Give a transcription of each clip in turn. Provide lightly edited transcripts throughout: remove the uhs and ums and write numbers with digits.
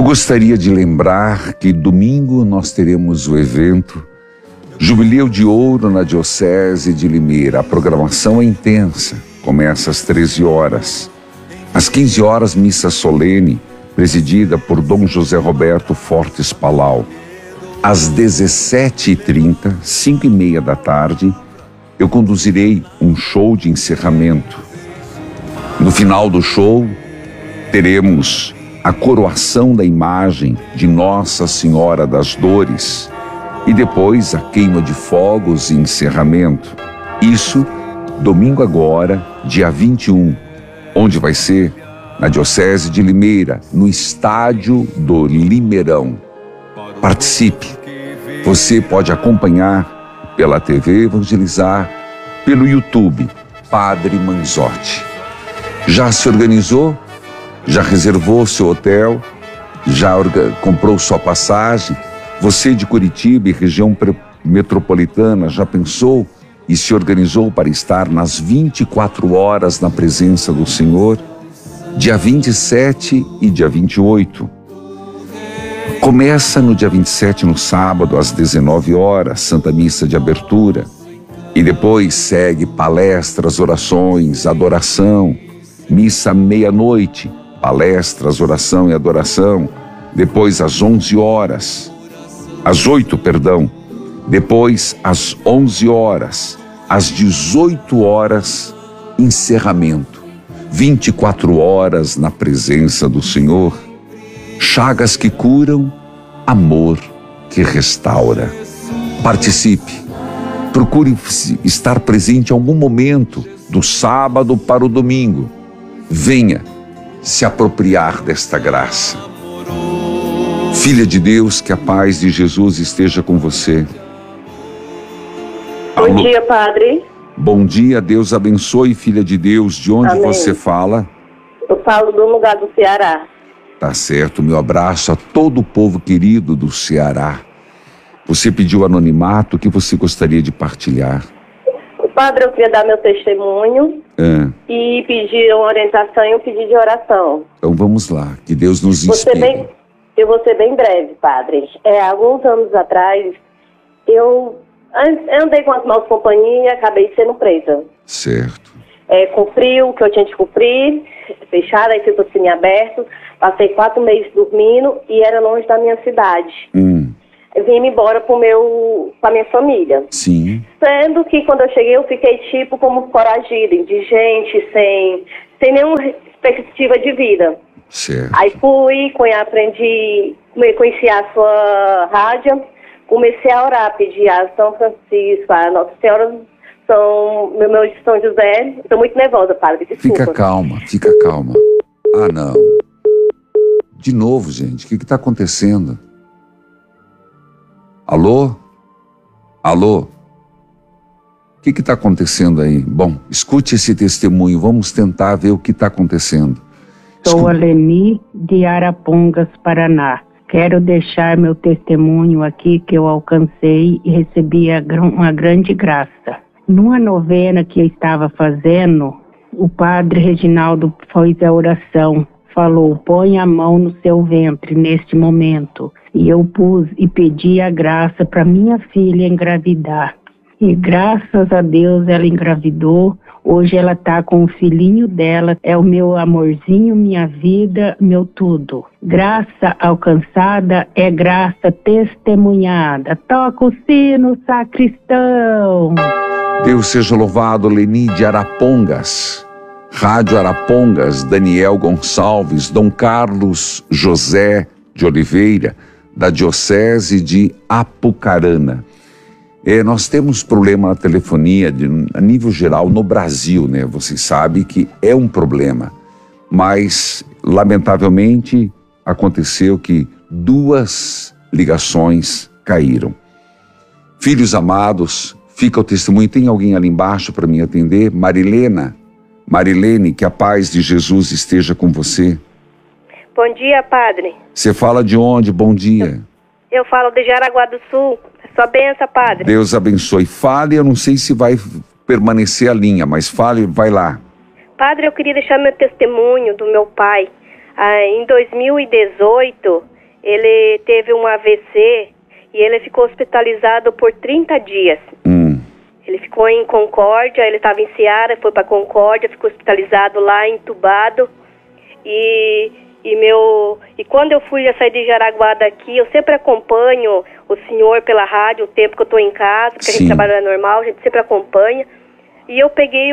gostaria de lembrar que domingo nós teremos o evento Jubileu de Ouro na Diocese de Limeira. A programação é intensa, começa às 13 horas. Às 15 horas, missa solene, presidida por Dom José Roberto Fortes Palau. Às 17h30, 5h30 da tarde, eu conduzirei um show de encerramento. No final do show, teremos a coroação da imagem de Nossa Senhora das Dores e depois a queima de fogos e encerramento. Isso, domingo agora, dia 21, onde vai ser? Na Diocese de Limeira, no Estádio do Limeirão. Participe. Você pode acompanhar pela TV Evangelizar, pelo YouTube, Padre Manzotti. Já se organizou? Já reservou seu hotel? Já comprou sua passagem? Você de Curitiba e região metropolitana já pensou e se organizou para estar nas 24 horas na presença do Senhor? Dia 27 e dia 28. Começa no dia 27, no sábado, às 19 horas, Santa Missa de abertura. E depois segue palestras, orações, adoração. Missa meia-noite, palestras, oração e adoração. Depois às 11 horas. Às 8, perdão. Depois às 11 horas. Às 18 horas, encerramento. 24 horas na presença do Senhor. Chagas que curam, amor que restaura. Participe. Procure estar presente em algum momento, do sábado para o domingo. Venha se apropriar desta graça. Filha de Deus, que a paz de Jesus esteja com você. Bom dia, Padre. Bom dia, Deus abençoe, filha de Deus. De onde Amém. você fala? Eu falo do lugar do Ceará. Tá certo, meu abraço a todo o povo querido do Ceará. Você pediu anonimato, o que você gostaria de partilhar? Padre, eu queria dar meu testemunho e pedir uma orientação e um pedido de oração. Então vamos lá, que Deus nos inspire. Eu vou ser bem breve, Padre. Alguns anos atrás, eu andei com as maus companhias e acabei sendo presa. Certo. Cumpri o que eu tinha de cumprir, fechada, aí fui pro cine aberto, passei 4 meses dormindo e era longe da minha cidade. Eu vim embora com a minha família. Sim. Sendo que quando eu cheguei eu fiquei tipo como foragida, indigente, sem nenhuma perspectiva de vida. Certo. Aí fui, conheci a sua rádio, comecei a orar, pedir a São Francisco, a Nossa Senhora, meu São José. Estou muito nervosa, Padre, desculpa. Fica calma. Ah, não. De novo, gente, o que está acontecendo? Alô? O que está acontecendo aí? Bom, escute esse testemunho, vamos tentar ver o que está acontecendo. Sou a Leni de Arapongas, Paraná. Quero deixar meu testemunho aqui que eu alcancei e recebi uma grande graça. Numa novena que eu estava fazendo, o padre Reginaldo fez a oração. Falou, põe a mão no seu ventre neste momento. E eu pus e pedi a graça para minha filha engravidar. E graças a Deus ela engravidou. Hoje ela está com o filhinho dela. É o meu amorzinho, minha vida, meu tudo. Graça alcançada é graça testemunhada. Toca o sino, sacristão. Deus seja louvado, Leni de Arapongas. Rádio Arapongas, Daniel Gonçalves, Dom Carlos José de Oliveira, da Diocese de Apucarana. Nós temos problema na telefonia a nível geral no Brasil, né? Vocês sabem que é um problema, mas lamentavelmente aconteceu que 2 ligações caíram. Filhos amados, fica o testemunho. Tem alguém ali embaixo para me atender? Marilene, que a paz de Jesus esteja com você. Bom dia, Padre. Você fala de onde? Bom dia. Eu falo de Jaraguá do Sul. Sua bênção, Padre. Deus abençoe. Fale, eu não sei se vai permanecer a linha, mas fale, vai lá. Padre, eu queria deixar meu testemunho do meu pai. Em 2018, ele teve um AVC e ele ficou hospitalizado por 30 dias. Ele ficou em Concórdia, ele estava em Ceará, foi para Concórdia, ficou hospitalizado lá, entubado. E quando eu fui sair de Jaraguá daqui, eu sempre acompanho o senhor pela rádio, o tempo que eu estou em casa, porque a gente trabalha normal, a gente sempre acompanha. E eu peguei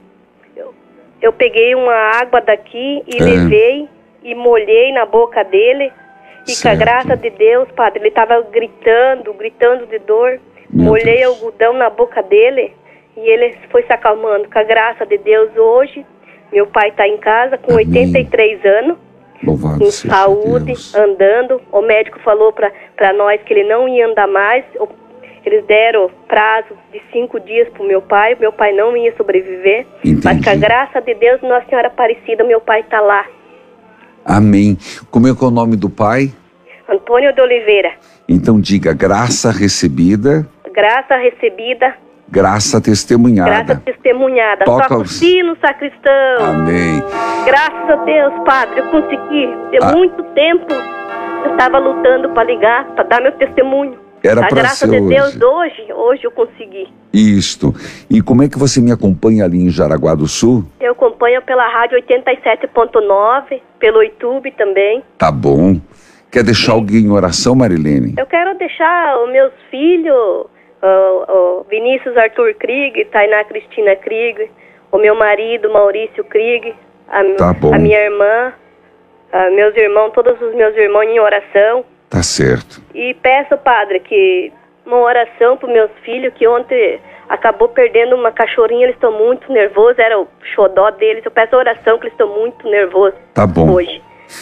uma água daqui e levei e molhei na boca dele. E com a graça de Deus, padre, ele estava gritando de dor. Molhei algodão na boca dele e ele foi se acalmando. Com a graça de Deus, hoje, meu pai está em casa com 83 anos, louvado com saúde, Deus. andando. O médico falou para nós que ele não ia andar mais. Eles deram prazo de 5 dias para o meu pai não ia sobreviver. Entendi. Mas com a graça de Deus, Nossa Senhora Aparecida, meu pai está lá. Amém. Como é que é o nome do pai? Antônio de Oliveira. Então diga: graça recebida, Graça recebida, graça testemunhada. graça testemunhada. Toca Toca o os- sino, sacristão. Amém. Graças a Deus, padre, eu consegui. De muito tempo eu estava lutando para ligar, para dar meu testemunho. Era A pra graça ser de Deus, hoje eu consegui. Isto. E como é que você me acompanha ali em Jaraguá do Sul? Eu acompanho pela rádio 87.9, pelo YouTube também. Tá bom. Quer deixar alguém em oração, Marilene? Eu quero deixar os meus filhos, o Vinícius Arthur Krieg, Tainá Cristina Krieg, o meu marido Maurício Krieg, Tá bom. a minha irmã, meus irmãos, todos os meus irmãos em oração. Tá certo. E peço, padre, que uma oração para os meus filhos, que ontem acabou perdendo uma cachorrinha, eles estão muito nervosos, era o xodó deles. Eu peço oração que eles estão muito nervosos Tá bom. hoje.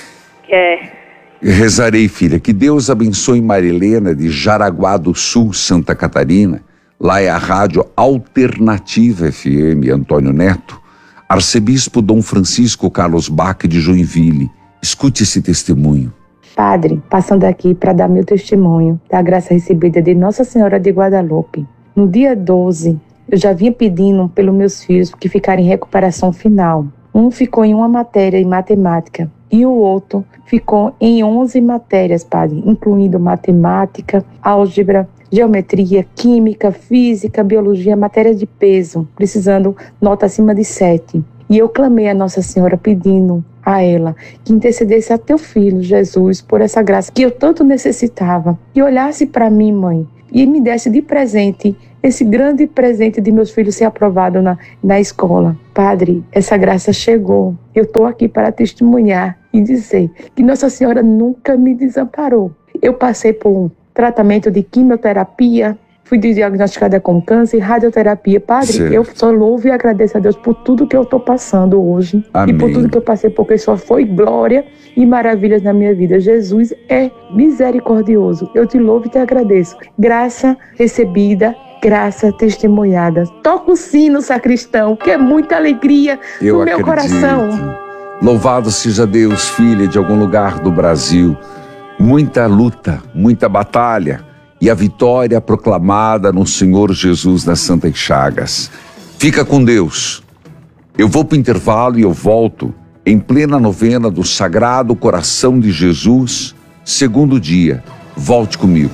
Rezarei, filha. Que Deus abençoe Marilena de Jaraguá do Sul, Santa Catarina. Lá é a rádio Alternativa FM, Antônio Neto. Arcebispo Dom Francisco Carlos Bach de Joinville. Escute esse testemunho. Padre, passando aqui para dar meu testemunho da graça recebida de Nossa Senhora de Guadalupe. No dia 12, eu já vinha pedindo pelos meus filhos que ficaram em recuperação final. Um ficou em uma matéria em matemática e o outro ficou em 11 matérias, padre, incluindo matemática, álgebra, geometria, química, física, biologia, matéria de peso, precisando nota acima de 7. E eu clamei a Nossa Senhora pedindo a ela que intercedesse a teu filho, Jesus, por essa graça que eu tanto necessitava. E olhasse para mim, mãe, e me desse de presente esse grande presente de meus filhos ser aprovado na escola. Padre, essa graça chegou. Eu estou aqui para testemunhar e dizer que Nossa Senhora nunca me desamparou. Eu passei por um tratamento de quimioterapia, fui diagnosticada com câncer, radioterapia. Padre, Certo. eu só louvo e agradeço a Deus por tudo que eu estou passando hoje. Amém. E por tudo que eu passei, porque só foi glória e maravilhas na minha vida. Jesus é misericordioso. Eu te louvo e te agradeço. Graça recebida, graça testemunhada. Toca o sino, sacristão, que é muita alegria Eu no meu acredito. coração. Louvado seja Deus, filha de algum lugar do Brasil. Muita luta, muita batalha e a vitória proclamada no Senhor Jesus nas Santas Chagas. Fica com Deus. Eu vou para o intervalo e eu volto em plena novena do Sagrado Coração de Jesus, segundo dia. Volte comigo.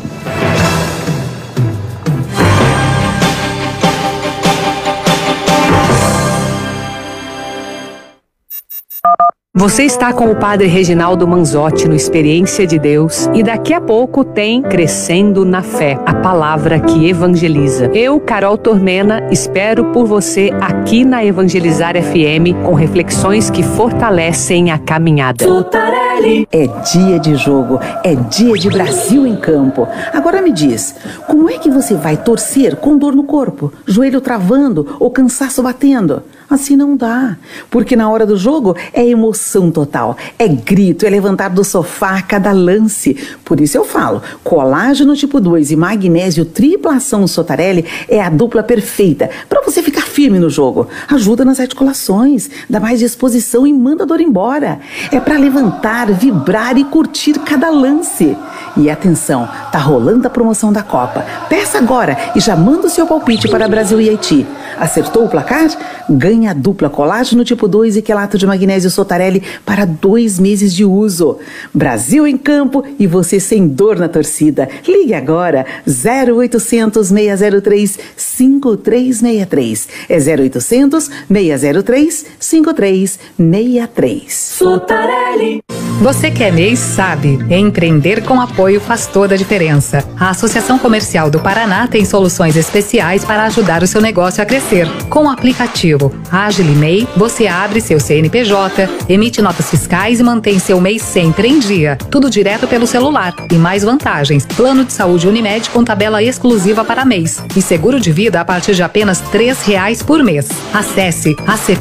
Você está com o Padre Reginaldo Manzotti no Experiência de Deus e daqui a pouco tem Crescendo na Fé, a palavra que evangeliza. Eu, Carol Tormena, espero por você aqui na Evangelizar FM com reflexões que fortalecem a caminhada. É dia de jogo, é dia de Brasil em campo. Agora me diz, como é que você vai torcer com dor no corpo, joelho travando ou cansaço batendo? Assim não dá, porque na hora do jogo é emoção total, é grito, é levantar do sofá a cada lance. Por isso eu falo, colágeno tipo 2 e magnésio tripla ação Sotarelli é a dupla perfeita para você ficar firme no jogo. Ajuda nas articulações, dá mais disposição e manda a dor embora. É para levantar, vibrar e curtir cada lance. E atenção, tá rolando a promoção da Copa. Peça agora e já manda o seu palpite para Brasil e Haiti. Acertou o placar? Ganha a dupla colágeno tipo 2 e quelato de magnésio Sotarelli para 2 meses de uso. Brasil em campo e você sem dor na torcida. Ligue agora, 0800 603 5363. É 0800 603 5363. Sotarelli. Você que é MEI sabe, empreender com apoio faz toda a diferença. A Associação Comercial do Paraná tem soluções especiais para ajudar o seu negócio a crescer. Com o aplicativo Agile MEI, você abre seu CNPJ, emite notas fiscais e mantém seu MEI sempre em dia. Tudo direto pelo celular. E mais vantagens: plano de saúde Unimed com tabela exclusiva para MEIs e seguro de vida a partir de apenas R$3 por mês. Acesse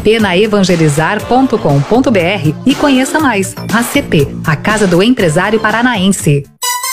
acpnaevangelizar.com.br e conheça mais. ACP, a Casa do Empresário Paranaense.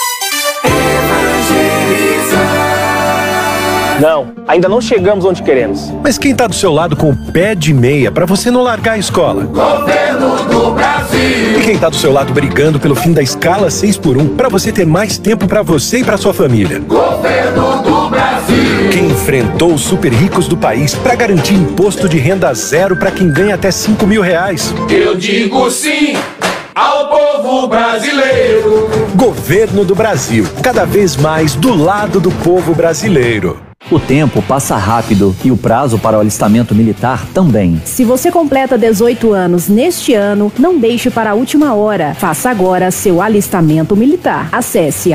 Não, ainda não chegamos onde queremos. Mas quem tá do seu lado com o pé de meia pra você não largar a escola? Governo do Brasil! E quem tá do seu lado brigando pelo fim da escala 6x1 pra você ter mais tempo pra você e pra sua família? Governo do Brasil! Quem enfrentou os super ricos do país pra garantir imposto de renda zero pra quem ganha até R$5.000? Eu digo sim ao povo brasileiro! Governo do Brasil, cada vez mais do lado do povo brasileiro. O tempo passa rápido e o prazo para o alistamento militar também. Se você completa 18 anos neste ano, não deixe para a última hora. Faça agora seu alistamento militar. Acesse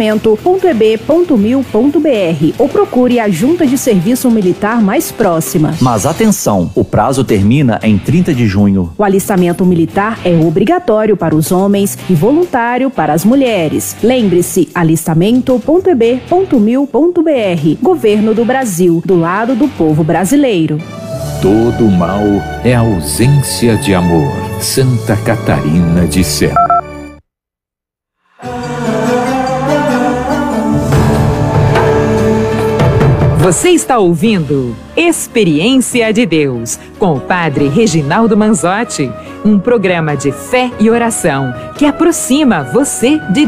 alistamento.eb.mil.br ou procure a junta de serviço militar mais próxima. Mas atenção, o prazo termina em 30 de junho. O alistamento militar é obrigatório para os homens e voluntário para as mulheres. Lembre-se, alistamento.eb.mil.br. Governo do Brasil, do lado do povo brasileiro. Todo mal é ausência de amor. Santa Catarina de Serra. Você está ouvindo Experiência de Deus, com o Padre Reginaldo Manzotti, um programa de fé e oração que aproxima você de